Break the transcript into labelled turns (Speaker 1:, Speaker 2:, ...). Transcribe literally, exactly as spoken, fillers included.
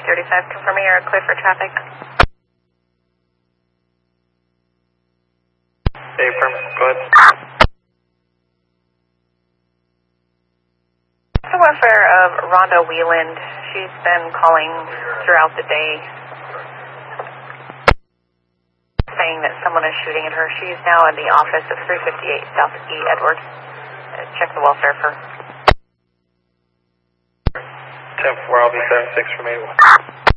Speaker 1: thirty-five, confirming you're clear for traffic.
Speaker 2: Hey, firm, go ahead.
Speaker 1: The welfare of Rhonda Wieland. She's been calling throughout the day, saying that someone is shooting at her. She's now in the office of three fifty-eight South E. Edwards. Uh, check the welfare for
Speaker 2: ten four, I'll be seven six from eight one.